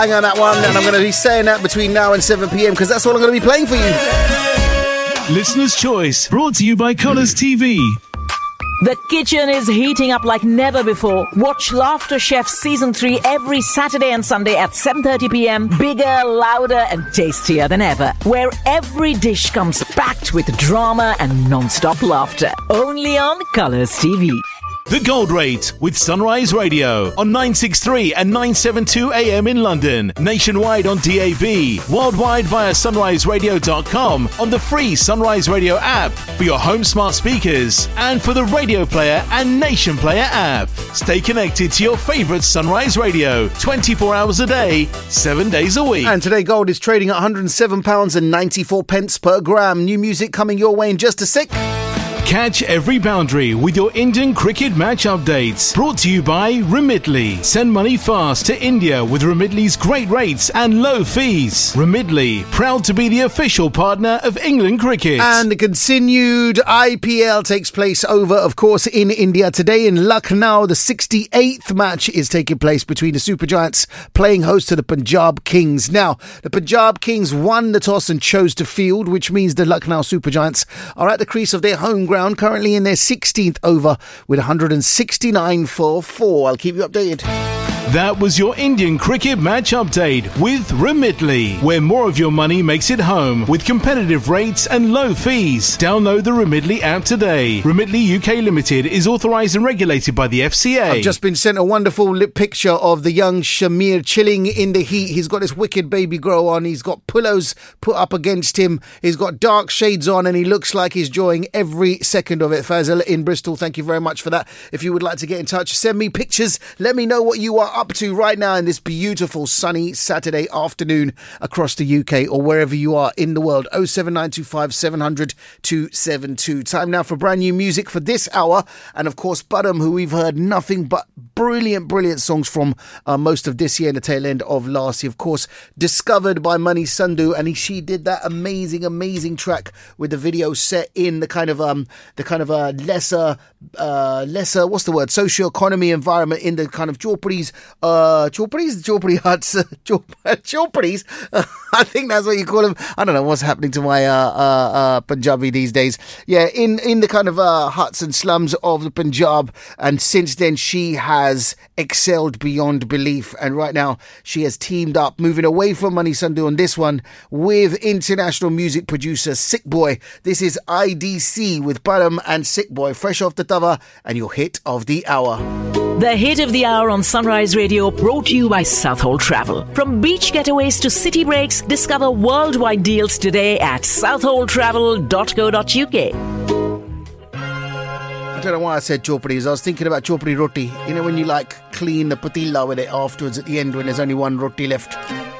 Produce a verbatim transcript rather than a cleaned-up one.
Hang on that one, and I'm going to be saying that between now and seven p.m. because that's all I'm going to be playing for you. Listener's Choice, brought to you by Colours T V. The kitchen is heating up like never before. Watch Laughter Chef Season three every Saturday and Sunday at seven thirty p.m. Bigger, louder and tastier than ever. Where every dish comes packed with drama and non-stop laughter. Only on Colours T V. The Gold Rate with Sunrise Radio on nine sixty-three and nine seventy-two A M in London, nationwide on D A B, worldwide via sunrise radio dot com, on the free Sunrise Radio app for your home smart speakers and for the Radio Player and Nation Player app. Stay connected to your favourite Sunrise Radio twenty-four hours a day, seven days a week. And today gold is trading at one hundred seven pounds ninety-four per gram. New music coming your way in just a sec. Catch every boundary with your Indian cricket match updates. Brought to you by Remitly. Send money fast to India with Remitly's great rates and low fees. Remitly, proud to be the official partner of England cricket. And the continued I P L takes place over, of course, in India. Today in Lucknow, the sixty-eighth match is taking place between the Super Giants playing host to the Punjab Kings. Now, the Punjab Kings won the toss and chose to field, which means the Lucknow Super Giants are at the crease of their home ground, currently in their sixteenth over with one hundred sixty-nine for four. I'll keep you updated. That was your Indian cricket match update with Remitly, where more of your money makes it home with competitive rates and low fees. Download the Remitly app today. Remitly U K Limited is authorised and regulated by the F C A. I've just been sent a wonderful lip picture of the young Shamir chilling in the heat. He's got his wicked baby grow on. He's got pillows put up against him. He's got dark shades on and he looks like he's enjoying every second of it. Fazal in Bristol, thank you very much for that. If you would like to get in touch, send me pictures. Let me know what you are up to right now in this beautiful sunny Saturday afternoon across the U K or wherever you are in the world. oh seven nine two five seven hundred two seven two. Time now for brand new music for this hour, and of course Budham, who we've heard nothing but brilliant brilliant songs from uh, most of this year and the tail end of last year. Of course, discovered by Mani Sandhu, and he, she did that amazing amazing track with the video set in the kind of um the kind of a uh, lesser uh lesser what's the word socio-economy environment in the kind of Jhopadis uh Jhopadis Jhopadi huts Jhopadis uh, I think that's what you call them. I don't know what's happening to my uh, uh, uh, Punjabi these days. Yeah, in, in the kind of uh, huts and slums of the Punjab. And since then, she has excelled beyond belief. And right now, she has teamed up, moving away from Mani Sandhu on this one, with international music producer Sick Boy. This is I D C with Budham and Sick Boy, fresh off the tawa, and your hit of the hour. The hit of the hour on Sunrise Radio, brought to you by Southall Travel. From beach getaways to city breaks, discover worldwide deals today at southall travel dot co dot uk. I don't know why I said Jhopadis. I was thinking about Jhopadi roti. You know when you like clean the patilla with it afterwards at the end when there's only one roti left.